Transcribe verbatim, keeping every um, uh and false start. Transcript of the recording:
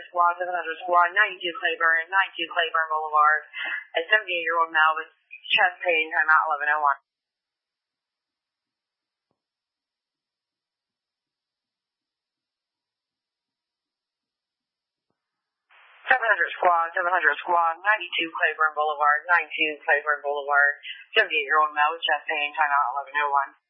Squad, seven hundred Squad, ninety-two Claiborne, ninety-two Claiborne Boulevard. A seventy-eight-year-old male with chest pain, time out eleven oh one. seven hundred Squad, seven hundred Squad, ninety-two Claiborne Boulevard, ninety-two Claiborne Boulevard. seventy-eight-year-old male with chest pain, time out eleven oh one.